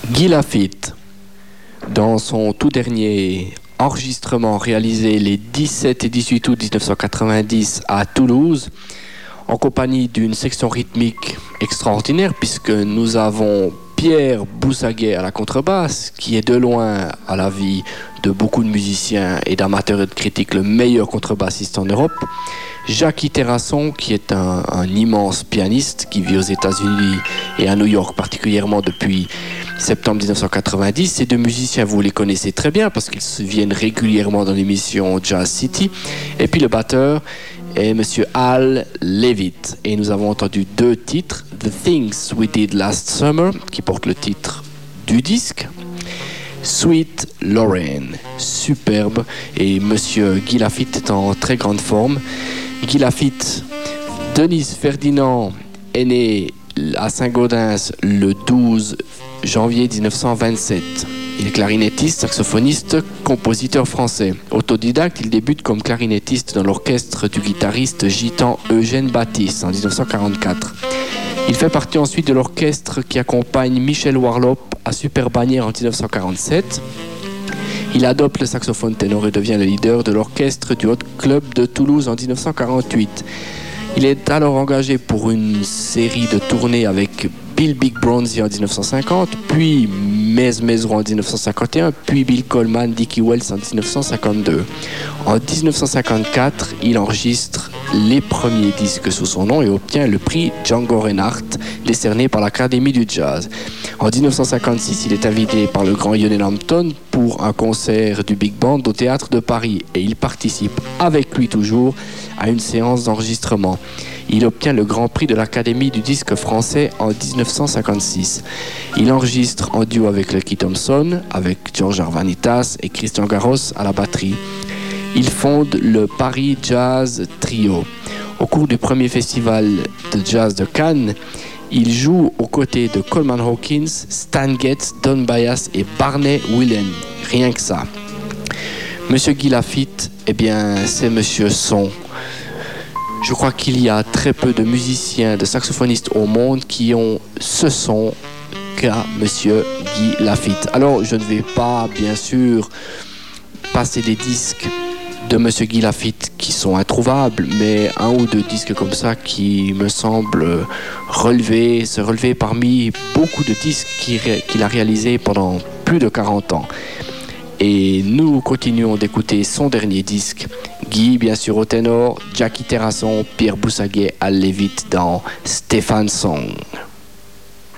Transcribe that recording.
Guy Laffitte, dans son tout dernier enregistrement réalisé les 17 et 18 août 1990 à Toulouse, en compagnie d'une section rythmique extraordinaire, puisque nous avons Pierre Boussaguet à la contrebasse, qui est de loin, à l'avis de beaucoup de musiciens et d'amateurs et de critiques, le meilleur contrebassiste en Europe. Jackie Terrasson, qui est un immense pianiste qui vit aux États-Unis et à New York particulièrement depuis septembre 1990. Ces deux musiciens, vous les connaissez très bien parce qu'ils viennent régulièrement dans l'émission Jazz City. Et puis le batteur est Monsieur Al Levitt. Et nous avons entendu deux titres, The Things We Did Last Summer, qui porte le titre du disque, Sweet Lorraine, superbe, et Monsieur Guy Laffitte est en très grande forme. Guy Laffitte, Denise Ferdinand est né à Saint-Gaudens le 12 janvier 1927. Il est clarinettiste, saxophoniste, compositeur français. Autodidacte, il débute comme clarinettiste dans l'orchestre du guitariste gitan Eugène Baptiste en 1944. Il fait partie ensuite de l'orchestre qui accompagne Michel Warlop à Super-Bannière en 1947. Il adopte le saxophone ténor et devient le leader de l'orchestre du Hot Club de Toulouse en 1948. Il est alors engagé pour une série de tournées avec Bill Big Bronzy en 1950, puis Mez Mezro en 1951, puis Bill Coleman, Dickie Wells en 1952. En 1954, il enregistre les premiers disques sous son nom et obtient le prix Django Reinhardt, décerné par l'Académie du Jazz. En 1956, il est invité par le grand Lionel Hampton pour un concert du Big Band au Théâtre de Paris et il participe avec lui toujours à une séance d'enregistrement. Il obtient le Grand Prix de l'Académie du disque français en 1956. Il enregistre en duo avec Lucky Thompson, avec George Arvanitas et Christian Garros à la batterie. Il fonde le Paris Jazz Trio. Au cours du premier festival de jazz de Cannes, il joue aux côtés de Coleman Hawkins, Stan Getz, Don Byas et Barney Whelan. Rien que ça. Monsieur Guy Laffitte, eh bien, c'est Monsieur Son. Je crois qu'il y a très peu de musiciens, de saxophonistes au monde qui ont ce son qu'a Monsieur Guy Laffitte. Alors, je ne vais pas, bien sûr, passer des disques de Monsieur Guy Laffitte qui sont introuvables, mais un ou deux disques comme ça qui me semblent se relever parmi beaucoup de disques qu'il a réalisés pendant plus de 40 ans. Et nous continuons d'écouter son dernier disque. Guy, bien sûr, au ténor, Jackie Terrasson, Pierre Boussaguet, Al Levitt dans Stéphane Song.